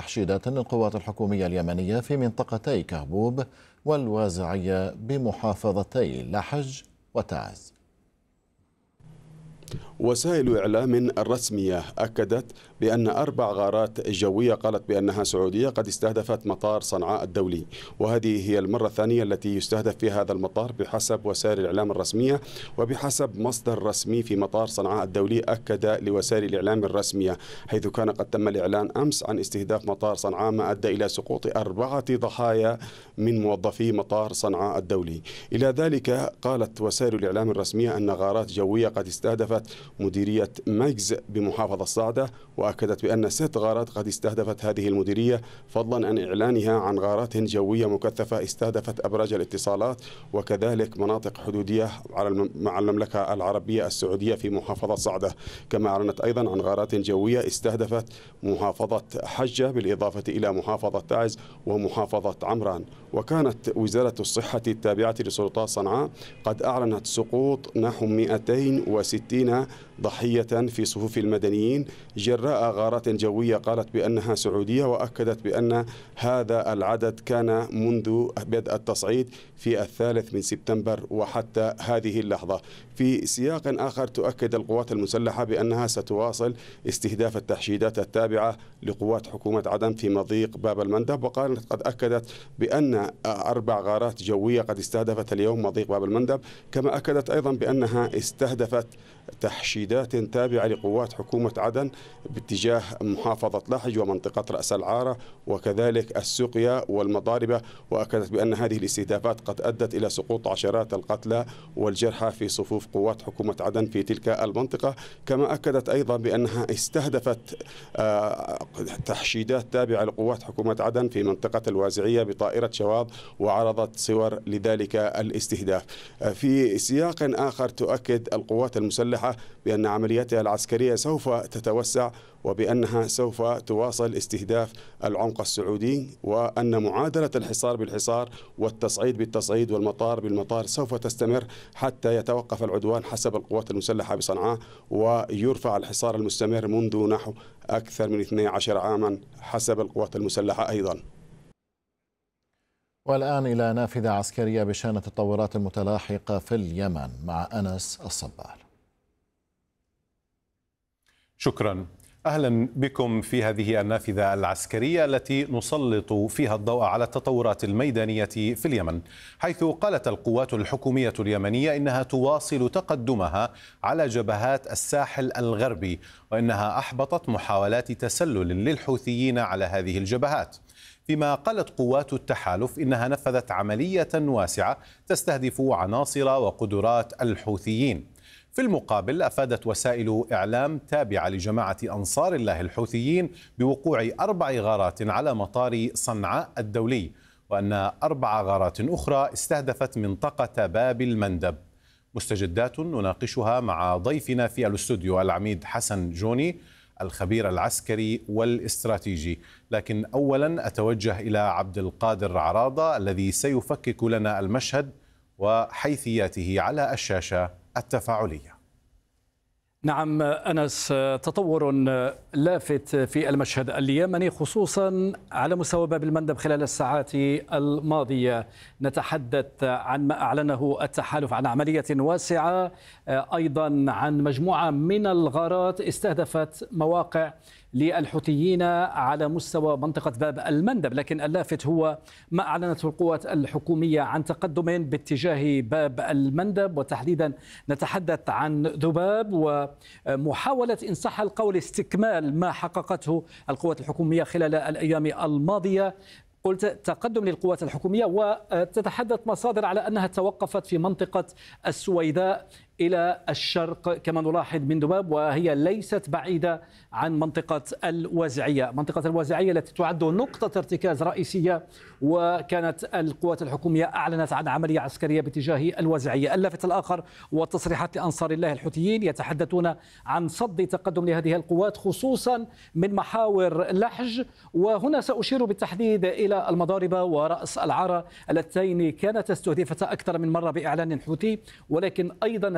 تحشيدات للقوات الحكومية اليمنية في منطقتي كهبوب والوازعية بمحافظتي لحج وتعز. وسائل إعلام رسمية أكدت بأن 4 غارات جوية قالت بأنها سعودية قد استهدفت مطار صنعاء الدولي، وهذه هي المرة الثانية التي يستهدف فيها هذا المطار بحسب وسائل الإعلام الرسمية. وبحسب مصدر رسمي في مطار صنعاء الدولي أكد لوسائل الإعلام الرسمية حيث كان قد تم الإعلان أمس عن استهداف مطار صنعاء ما أدى إلى سقوط 4 ضحايا من موظفي مطار صنعاء الدولي. إلى ذلك قالت وسائل الإعلام الرسمية أن غارات جوية قد استهدفت مديرية مجز بمحافظة صعدة، وأكدت بأن 6 غارات قد استهدفت هذه المديرية، فضلا عن إعلانها عن غارات جوية مكثفة استهدفت أبراج الاتصالات وكذلك مناطق حدودية مع المملكة العربية السعودية في محافظة صعدة. كما أعلنت أيضا عن غارات جوية استهدفت محافظة حجة بالإضافة إلى محافظة تعز ومحافظة عمران. وكانت وزارة الصحة التابعة لسلطات صنعاء قد أعلنت سقوط نحو 260 ضحية في صفوف المدنيين جراء غارات جوية قالت بأنها سعودية، وأكدت بأن هذا العدد كان منذ بدء التصعيد في 3 سبتمبر وحتى هذه اللحظة. في سياق آخر تؤكد القوات المسلحة بأنها ستواصل استهداف التحشيدات التابعة لقوات حكومة عدن في مضيق باب المندب، وقالت قد أكدت بأن 4 غارات جوية قد استهدفت اليوم مضيق باب المندب. كما أكدت أيضا بأنها استهدفت تحشيدات تابعة لقوات حكومة عدن باتجاه محافظة لحج ومنطقة رأس العارة وكذلك السقيا والمضاربة، وأكدت بأن هذه الاستهدافات قد أدت إلى سقوط عشرات القتلى والجرحى في صفوف قوات حكومة عدن في تلك المنطقة. كما أكدت أيضا بأنها استهدفت تحشيدات تابعة لقوات حكومة عدن في منطقة الوازعية بطائرة شواظ وعرضت صور لذلك الاستهداف. في سياق آخر تؤكد القوات المسلحة بأن عملياتها العسكرية سوف تتوسع وبأنها سوف تواصل استهداف العمق السعودي، وأن معادلة الحصار بالحصار والتصعيد بالتصعيد والمطار بالمطار سوف تستمر حتى يتوقف العدوان حسب القوات المسلحة بصنعاء ويرفع الحصار المستمر منذ نحو أكثر من 12 عاما حسب القوات المسلحة أيضا. والآن إلى نافذة عسكرية بشأن التطورات المتلاحقة في اليمن مع أنس الصبال. شكرا. أهلا بكم في هذه النافذة العسكرية التي نسلط فيها الضوء على التطورات الميدانية في اليمن، حيث قالت القوات الحكومية اليمنية إنها تواصل تقدمها على جبهات الساحل الغربي، وإنها أحبطت محاولات تسلل للحوثيين على هذه الجبهات. فيما قالت قوات التحالف إنها نفذت عملية واسعة تستهدف عناصر وقدرات الحوثيين. في المقابل أفادت وسائل إعلام تابعة لجماعة أنصار الله الحوثيين بوقوع 4 غارات على مطار صنعاء الدولي، وأن 4 غارات أخرى استهدفت منطقة باب المندب. مستجدات نناقشها مع ضيفنا في الاستوديو العميد حسن جوني الخبير العسكري والاستراتيجي، لكن أولا أتوجه إلى عبد القادر عراضة الذي سيفكك لنا المشهد وحيثياته على الشاشة التفاعلية. نعم أنس، تطور لافت في المشهد اليمني خصوصا على مستوى باب المندب خلال الساعات الماضية. نتحدث عن ما أعلنه التحالف عن عملية واسعة، أيضا عن مجموعة من الغارات استهدفت مواقع للحوثيين على مستوى منطقة باب المندب، لكن اللافت هو ما أعلنته القوات الحكومية عن تقدم باتجاه باب المندب، وتحديدا نتحدث عن ذباب ومحاولة إن صح القول استكمال ما حققته القوات الحكومية خلال الأيام الماضية. قلت تقدم للقوات الحكومية، وتتحدث مصادر على أنها توقفت في منطقة السويداء إلى الشرق كما نلاحظ من ذباب، وهي ليست بعيدة عن منطقة الوازعية. منطقة الوازعية التي تعد نقطة ارتكاز رئيسية، وكانت القوات الحكومية أعلنت عن عملية عسكرية باتجاه الوازعية. اللافت الآخر وتصريحات لأنصار الله الحوثيين يتحدثون عن صد تقدم لهذه القوات خصوصا من محاور لحج، وهنا سأشير بالتحديد إلى المضاربة ورأس العارة اللتين كانت استهدفتا أكثر من مرة بإعلان حوثي، ولكن أيضا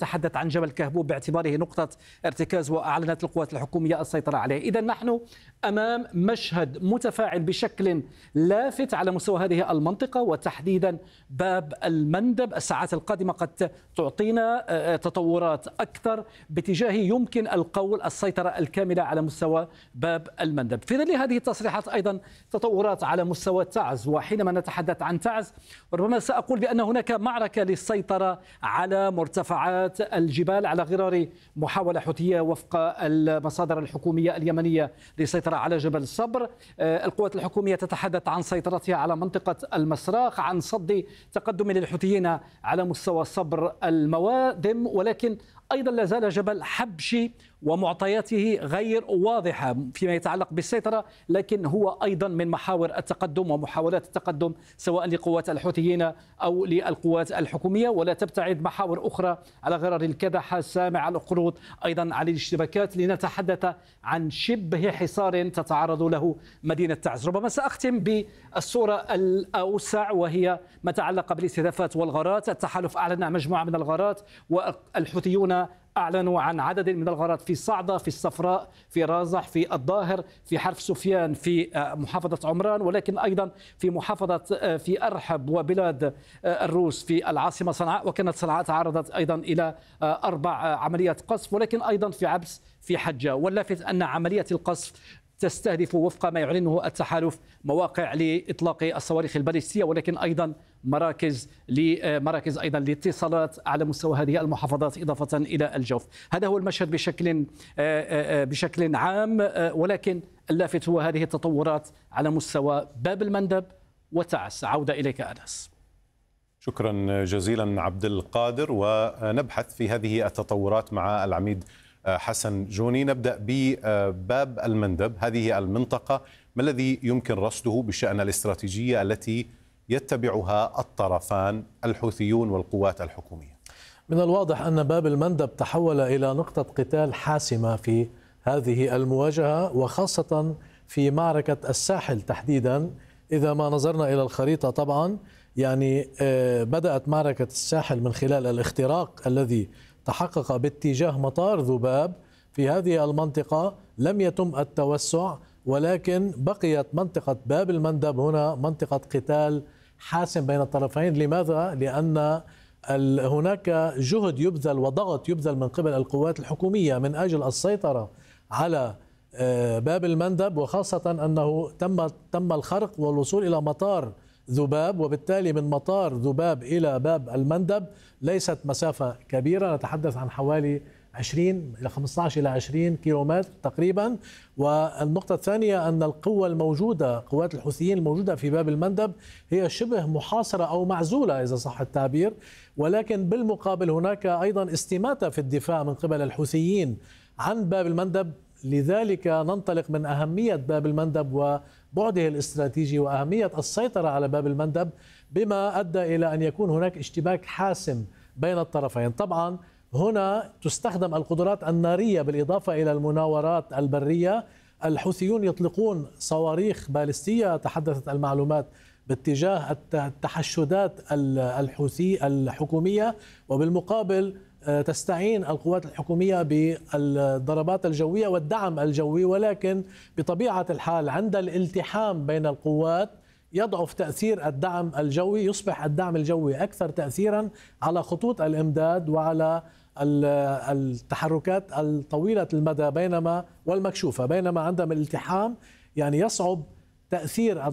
نتحدث عن جبل كهبوب باعتباره نقطة ارتكاز، وأعلنت القوات الحكومية السيطرة عليه. إذا نحن أمام مشهد متفاعل بشكل لافت على مستوى هذه المنطقة، وتحديدا باب المندب. الساعات القادمة قد تعطينا تطورات أكثر باتجاه يمكن القول السيطرة الكاملة على مستوى باب المندب. في ظل هذه التصريحات أيضا تطورات على مستوى تعز، وحينما نتحدث عن تعز ربما سأقول بأن هناك معركة للسيطرة على مرتفعات الجبال على غرار محاولة حوثية وفق المصادر الحكومية اليمنية للسيطرة على جبل صبر. القوات الحكومية تتحدث عن سيطرتها على منطقة المسراخ، عن صد تقدم للحوثيين على مستوى صبر الموادم، ولكن أيضا لا زال جبل حبشي ومعطياته غير واضحة فيما يتعلق بالسيطرة، لكن هو أيضا من محاور التقدم ومحاولات التقدم سواء لقوات الحوثيين أو للقوات الحكومية. ولا تبتعد محاور أخرى على غرار الكدحة، سامع الأقروط، أيضا على الاشتباكات، لنتحدث عن شبه حصار تتعرض له مدينة تعز. ربما سأختم بالصورة الأوسع وهي ما يتعلق بالاستهدافات والغارات. التحالف أعلن مجموعة من الغارات، والحوثيون أعلنوا عن عدد من الغارات في صعدة، في الصفراء، في رازح، في الظاهر، في حرف سفيان، في محافظة عمران، ولكن أيضا في محافظة في أرحب وبلاد الروس في العاصمة صنعاء. وكانت صنعاء تعرضت أيضا إلى 4 عمليات قصف، ولكن أيضا في عبس في حجة. واللافت أن عملية القصف تستهدف وفق ما يعلنه التحالف مواقع لإطلاق الصواريخ الباليستية، ولكن أيضا مراكز أيضا لاتصالات على مستوى هذه المحافظات إضافة إلى الجوف. هذا هو المشهد بشكل عام، ولكن اللافت هو هذه التطورات على مستوى باب المندب وتعز. عودة إليك أنس. شكرا جزيلا عبد القادر، ونبحث في هذه التطورات مع العميد حسن جوني. نبدأ بباب المندب، هذه المنطقة ما الذي يمكن رصده بالشأن الاستراتيجية التي يتبعها الطرفان الحوثيون والقوات الحكومية؟ من الواضح أن باب المندب تحول إلى نقطة قتال حاسمة في هذه المواجهة، وخاصة في معركة الساحل تحديدا. إذا ما نظرنا إلى الخريطة طبعا يعني بدأت معركة الساحل من خلال الاختراق الذي تحقق باتجاه مطار ذباب. في هذه المنطقة لم يتم التوسع، ولكن بقيت منطقة باب المندب هنا منطقة قتال حاسم بين الطرفين. لماذا؟ لأن هناك جهد يبذل وضغط يبذل من قبل القوات الحكومية من أجل السيطرة على باب المندب، وخاصة أنه تم الخرق والوصول إلى مطار ذباب، وبالتالي من مطار ذباب إلى باب المندب ليست مسافة كبيرة، نتحدث عن حوالي 20 إلى 15 إلى 20 كيلومتر تقريبا. والنقطة الثانية أن القوة الموجودة، قوات الحوثيين الموجودة في باب المندب هي شبه محاصرة أو معزولة إذا صح التعبير، ولكن بالمقابل هناك أيضا استماتة في الدفاع من قبل الحوثيين عن باب المندب. لذلك ننطلق من أهمية باب المندب وبعده الاستراتيجي وأهمية السيطرة على باب المندب، بما أدى إلى أن يكون هناك اشتباك حاسم بين الطرفين. طبعا هنا تستخدم القدرات النارية بالإضافة إلى المناورات البرية. الحوثيون يطلقون صواريخ باليستية، تحدثت المعلومات باتجاه التحشدات الحكومية، وبالمقابل تستعين القوات الحكومية بالضربات الجوية والدعم الجوي. ولكن بطبيعة الحال عند الالتحام بين القوات يضعف تأثير الدعم الجوي، يصبح الدعم الجوي أكثر تأثيرا على خطوط الإمداد وعلى التحركات الطويلة المدى والمكشوفة، بينما عندما الالتحام يعني يصعب تأثير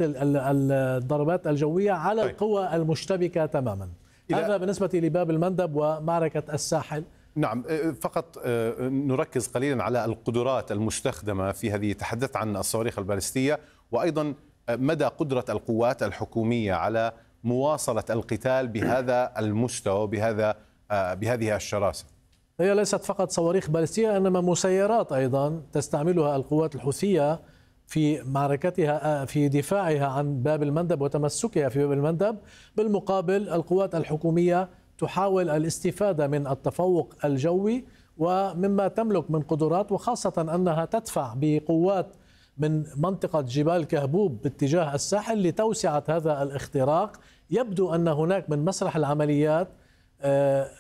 الضربات الجوية على القوى المشتبكة تماما. هذا بالنسبة لباب المندب ومعركة الساحل. نعم، فقط نركز قليلا على القدرات المستخدمة في هذه. تحدثت عن الصواريخ الباليستية، وأيضا مدى قدرة القوات الحكومية على مواصلة القتال بهذا المستوى بهذه الشراسة. هي ليست فقط صواريخ باليستية، إنما مسيرات أيضا تستعملها القوات الحوثية في معركتها في دفاعها عن باب المندب وتمسكها في باب المندب. بالمقابل القوات الحكومية تحاول الاستفادة من التفوق الجوي ومما تملك من قدرات، وخاصة أنها تدفع بقوات من منطقة جبال كهبوب باتجاه الساحل لتوسعة هذا الاختراق. يبدو أن هناك من مسرح العمليات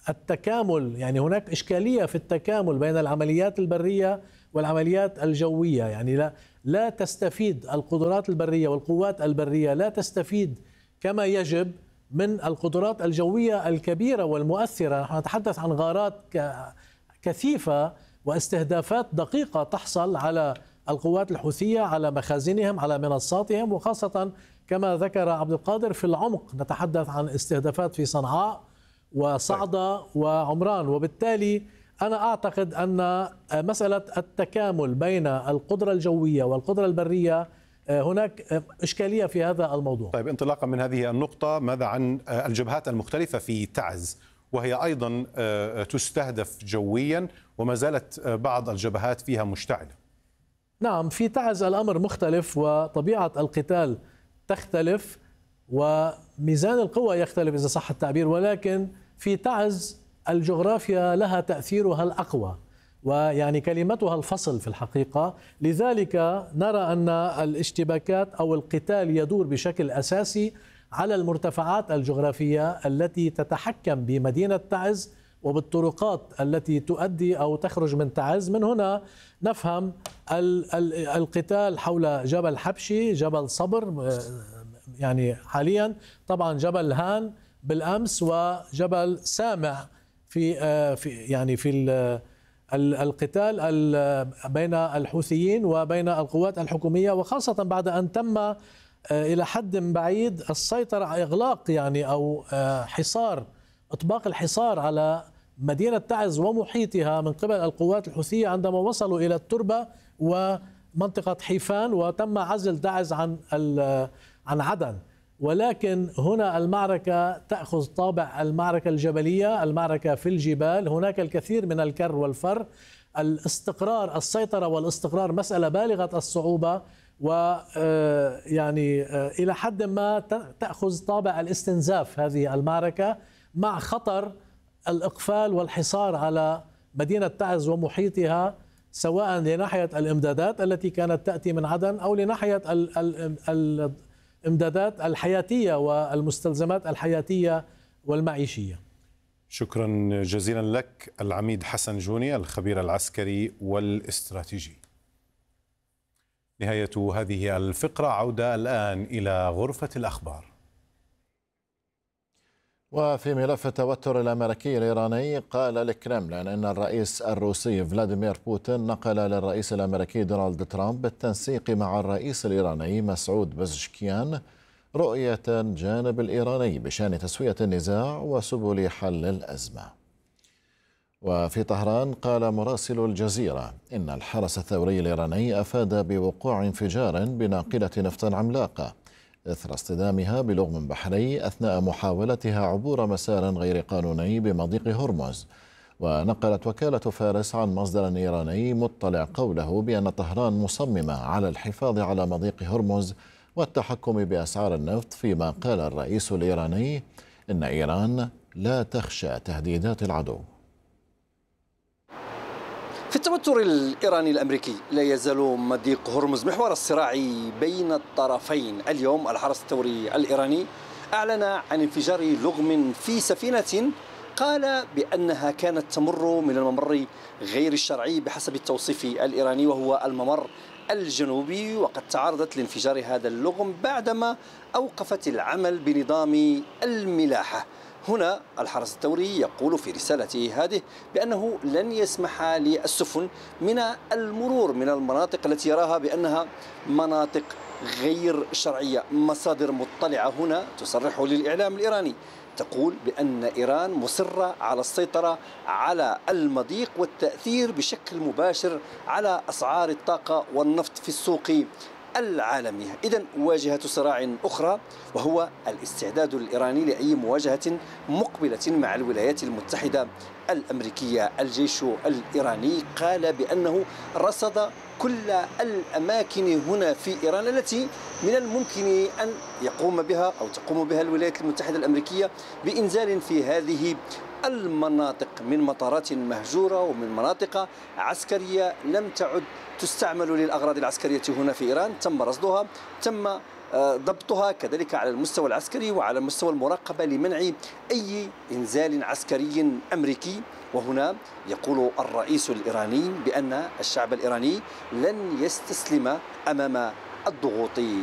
التكامل، يعني هناك إشكالية في التكامل بين العمليات البرية والعمليات الجوية، يعني لا تستفيد القدرات البرية والقوات البرية لا تستفيد كما يجب من القدرات الجوية الكبيرة والمؤثرة. نحن نتحدث عن غارات كثيفة واستهدافات دقيقة تحصل على القوات الحوثية، على مخازنهم، على منصاتهم، وخاصة كما ذكر عبد القادر في العمق نتحدث عن استهدافات في صنعاء وصعدة وعمران. وبالتالي أنا أعتقد أن مسألة التكامل بين القدرة الجوية والقدرة البرية هناك إشكالية في هذا الموضوع. طيب، انطلاقا من هذه النقطة، ماذا عن الجبهات المختلفة في تعز، وهي أيضا تستهدف جويا وما زالت بعض الجبهات فيها مشتعلة؟ نعم، في تعز الأمر مختلف وطبيعة القتال تختلف وميزان القوى يختلف إذا صح التعبير، ولكن في تعز الجغرافيا لها تأثيرها الأقوى ويعني كلمتها الفصل في الحقيقة. لذلك نرى أن الاشتباكات أو القتال يدور بشكل أساسي على المرتفعات الجغرافية التي تتحكم بمدينة تعز وبالطرقات التي تؤدي أو تخرج من تعز. من هنا نفهم القتال حول جبل حبشي، جبل صبر يعني حاليا، طبعا جبل هان بالأمس، وجبل سامع في القتال بين الحوثيين وبين القوات الحكومية، وخاصة بعد أن تم إلى حد بعيد السيطرة، إغلاق يعني أو حصار، إطباق الحصار على مدينة تعز ومحيطها من قبل القوات الحوثية عندما وصلوا إلى التربة ومنطقة حيفان، وتم عزل تعز عن عدن. ولكن هنا المعركة تأخذ طابع المعركة الجبلية، المعركة في الجبال، هناك الكثير من الكر والفر. الاستقرار، السيطرة والاستقرار مسألة بالغة الصعوبة، ويعني إلى حد ما تأخذ طابع الاستنزاف هذه المعركة، مع خطر الإقفال والحصار على مدينة تعز ومحيطها، سواء لناحية الإمدادات التي كانت تأتي من عدن أو لناحية الإمدادات الحياتية والمستلزمات الحياتية والمعيشية. شكرا جزيلا لك العميد حسن جوني، الخبير العسكري والاستراتيجي. نهاية هذه الفقرة، عودة الآن إلى غرفة الأخبار. وفي ملف التوتر الأمريكي الإيراني، قال الكرملين أن الرئيس الروسي فلاديمير بوتين نقل للرئيس الأمريكي دونالد ترامب بالتنسيق مع الرئيس الإيراني مسعود بزشكيان رؤية الجانب الإيراني بشأن تسوية النزاع وسبل حل الأزمة. وفي طهران، قال مراسل الجزيرة إن الحرس الثوري الإيراني أفاد بوقوع انفجار بناقلة نفط عملاقة إثر اصطدامها بلغم بحري أثناء محاولتها عبور مسار غير قانوني بمضيق هرمز. ونقلت وكالة فارس عن مصدر إيراني مطلع قوله بأن طهران مصممة على الحفاظ على مضيق هرمز والتحكم بأسعار النفط، فيما قال الرئيس الإيراني إن إيران لا تخشى تهديدات العدو. في التوتر الإيراني الأمريكي لا يزال مضيق هرمز محور الصراع بين الطرفين. اليوم الحرس الثوري الإيراني أعلن عن انفجار لغم في سفينة قال بأنها كانت تمر من الممر غير الشرعي بحسب التوصيف الإيراني، وهو الممر الجنوبي. وقد تعرضت لانفجار هذا اللغم بعدما أوقفت العمل بنظام الملاحة. هنا الحرس الثوري يقول في رسالته هذه بأنه لن يسمح للسفن من المرور من المناطق التي يراها بأنها مناطق غير شرعية. مصادر مطلعة هنا تصرح للإعلام الإيراني تقول بأن إيران مصرة على السيطرة على المضيق والتأثير بشكل مباشر على أسعار الطاقة والنفط في السوق العالمية. إذن واجهة صراع أخرى، وهو الاستعداد الإيراني لأي مواجهة مقبلة مع الولايات المتحدة الأمريكية. الجيش الإيراني قال بأنه رصد كل الأماكن هنا في إيران التي من الممكن أن يقوم بها أو تقوم بها الولايات المتحدة الأمريكية بإنزال في هذه المناطق من مطارات مهجورة ومن مناطق عسكرية لم تعد تستعمل للأغراض العسكرية هنا في إيران، تم رصدها، تم ضبطها كذلك على المستوى العسكري وعلى مستوى المراقبة لمنع أي إنزال عسكري أمريكي. وهنا يقول الرئيس الإيراني بأن الشعب الإيراني لن يستسلم أمام الضغوط